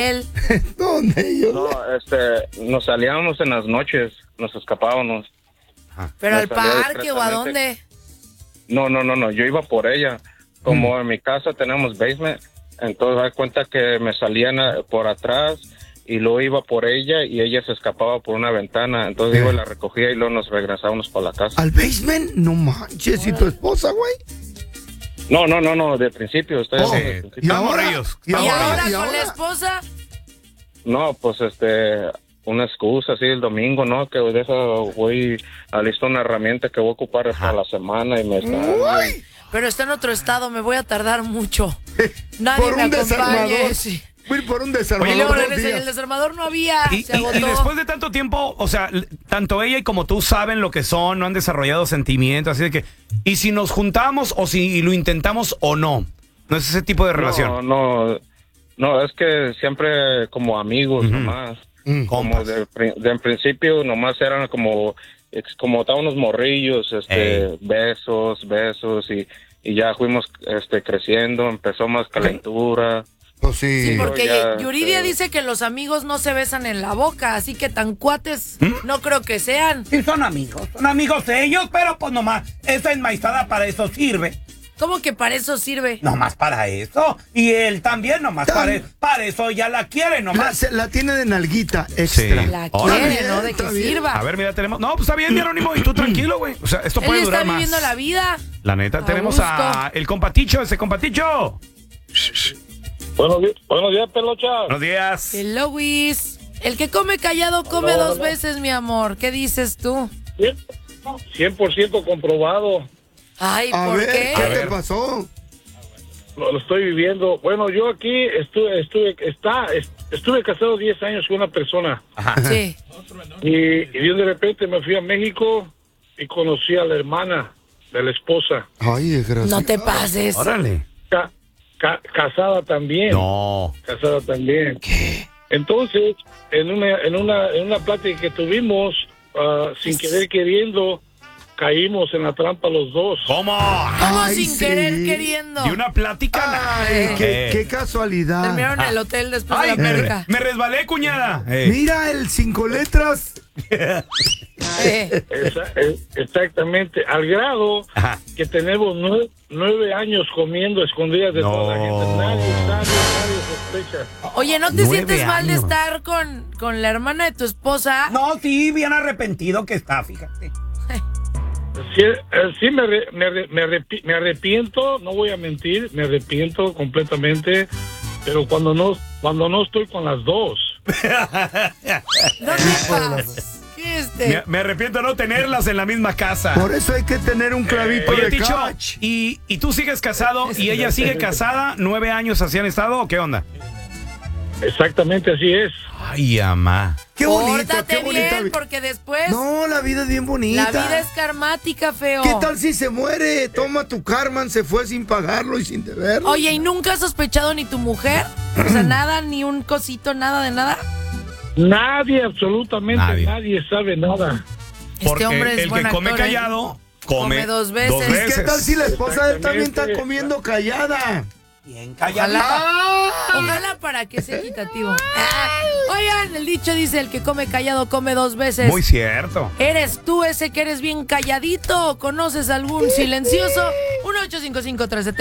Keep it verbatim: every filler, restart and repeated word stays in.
él. ¿Dónde yo? No, este, nos salíamos en las noches, nos escapábamos. ¿Pero Me al salía parque o a dónde? No, no, no, no, yo iba por ella. Como mm. en mi casa tenemos basement, entonces da cuenta que me salían a, por atrás y luego iba por ella y ella se escapaba por una ventana. Entonces eh. iba y la recogía y luego nos regresábamos para la casa. ¿Al basement? No manches, ¿y tu esposa, güey? No, no, no, no, de principio. Estoy oh, de principio. ¿Y ahora? ¿Y, ¿Y ahora ¿Y con ahora? la esposa? No, pues este... una excusa así el domingo, ¿no? Que deja, voy a listar una herramienta que voy a ocupar para la semana y me está... Uy. Pero está en otro estado, me voy a tardar mucho. Nadie por me un acompañe. desarmador. Sí. Voy por un desarmador. Y luego dos regresé y días. el desarmador no había, Y, se y- agotó. y después de tanto tiempo, o sea, l- tanto ella y como tú saben lo que son, no han desarrollado sentimientos, así de que... ¿Y si nos juntamos o si lo intentamos o no? No es ese tipo de relación. No, no, no, es que siempre como amigos Ujú. nomás. Mm. Como Compas. de, pri- de en principio nomás eran como ex- como estaban unos morrillos, este, Ey. besos, besos y, y ya fuimos este creciendo, empezó más calentura. Pues sí. Sí, porque ya, Yuridia eh. dice que los amigos no se besan en la boca, así que tan cuates no creo que sean. Sí, son amigos, son amigos ellos, pero pues nomás, esa enmaizada para eso sirve. ¿Cómo que para eso sirve? Nomás para eso. Y él también, nomás Tam- para, para eso ya la quiere, La, nomás. se- la tiene de nalguita extra. Sí. La Órale. quiere, ¿no? De que Está bien. sirva. A ver, mira, tenemos... No, pues está bien, mi Jerónimo, y tú tranquilo, güey. O sea, esto Él puede está durar más. viviendo la vida. La neta, A tenemos a gusto. el compaticho, ese compaticho. Buenos días, buenos días, Pelocha. Buenos días. Hello, Luis. El que come callado come Hola, dos hola. veces, mi amor. ¿Qué dices tú? cien por ciento comprobado. Ay, A ¿por ver, qué? ¿qué A te ver. pasó? Lo, lo estoy viviendo. Bueno, yo aquí estuve, estuve, está, est- estuve casado diez años con una persona Sí. y, y de repente me fui a México y conocí a la hermana de la esposa, Ay, desgraciado. No te pases. Órale. ca- ca- casada también, No. casada también. Entonces, en una, en una, en una plática que tuvimos, ah, sin querer queriendo, caímos en la trampa los dos. ¿Cómo? ¿Cómo Ay, sin sí. querer queriendo? Y una plática. Ay, qué, Eh. qué casualidad. Terminaron en el hotel después Ay, de la me, perca. me resbalé, cuñada. Eh. Mira el cinco letras. Eh, Esa- eh, exactamente, al grado Ajá. que tenemos nueve, nueve años comiendo escondidas de No. toda la gente. Nadie sabe, nadie sospecha. Oye, ¿no te Nueve sientes mal de años. estar con, con la hermana de tu esposa? No, sí, bien arrepentido que está, fíjate. Sí, eh, sí me, arre- me, arre- me, arrepi- me arrepiento, no voy a mentir, me arrepiento completamente, pero cuando no, cuando no estoy con las dos. No te pases. ¿Qué este? Me, me arrepiento de no tenerlas en la misma casa. Por eso hay que tener un clavito Oye, de Ticho, catch. ¿y, ¿y tú sigues casado y ella sigue casada? ¿Nueve años así han estado o qué onda? Exactamente así es. Ay, amá. Qué bonito, Pórtate qué bonita bien, vida. porque después No, la vida es bien bonita. la vida es karmática, feo. ¿Qué tal si se muere? Toma tu karma, se fue sin pagarlo y sin deberlo. Oye, ¿y nunca has sospechado ni tu mujer? O sea, nada, ni un cosito, nada de nada. Nadie, absolutamente Nadie. nadie, sabe nada. Porque Este hombre es el buen que come actor, ¿eh? callado, come, Come dos veces. ¿Qué tal si la esposa de él también está Exactamente. comiendo callada? Bien Ojalá, calladita. ojalá para que sea equitativo. Ah, oigan, el dicho dice, el que come callado come dos veces. Muy cierto. ¿Eres tú ese que eres bien calladito o conoces algún silencioso? uno ocho cinco cinco tres